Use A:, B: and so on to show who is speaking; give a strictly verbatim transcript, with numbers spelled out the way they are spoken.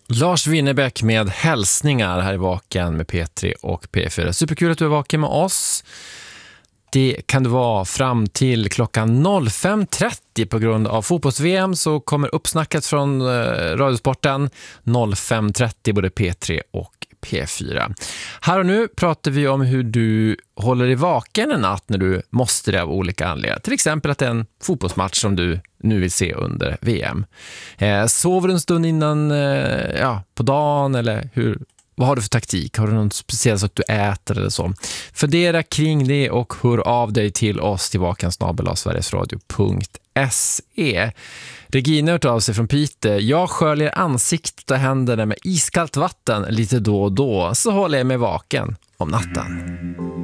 A: Lars Winnerbäck med hälsningar här i Vaken med P tre och P fyra. Superkul att du är vaken med oss. Det kan det vara fram till klockan fem trettio på grund av fotbolls-V M, så kommer uppsnacket från eh, Radiosporten fem trettio både P tre och P fyra. Här och nu pratar vi om hur du håller dig vaken en natt när du måste det av olika anledningar. Till exempel att det är en fotbollsmatch som du nu vill se under V M. Eh, sover du en stund innan eh, ja, på dagen, eller hur? Vad har du för taktik? Har du någon speciell sak du äter eller så? Fundera kring det och hör av dig till oss till vaken snabel-a sverigesradio punkt se. Regina hört av sig från Piteå. Jag sköljer ansiktet och händerna med iskallt vatten lite då och då, så håller jag mig vaken om natten.